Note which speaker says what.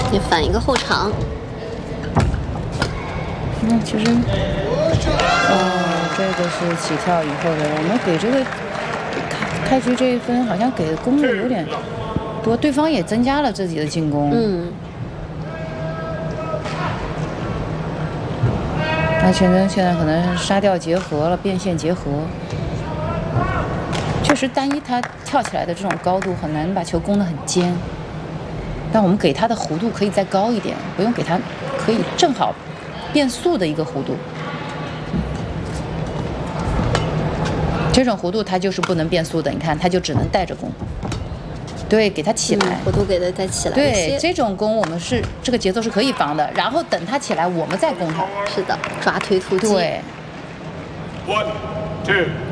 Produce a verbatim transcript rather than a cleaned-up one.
Speaker 1: 你反一个后场。
Speaker 2: 嗯，其实，哦，这个是起跳以后的，我们给这个开开局这一分好像给的攻的有点多，对方也增加了自己的进攻。
Speaker 1: 嗯。
Speaker 2: 那现在现在可能杀掉结合了，变线结合。确实，单一他跳起来的这种高度很难把球攻得很尖，但我们给他的弧度可以再高一点，不用给他可以正好变速的一个弧度。这种弧度它就是不能变速的，你看，它就只能带着攻。对，给他起来，
Speaker 1: 嗯、弧度给他再起来。
Speaker 2: 对，这种攻我们是这个节奏是可以防的，然后等他起来，我们再攻他。
Speaker 1: 是的，抓推突击。
Speaker 2: 对。
Speaker 3: One, two.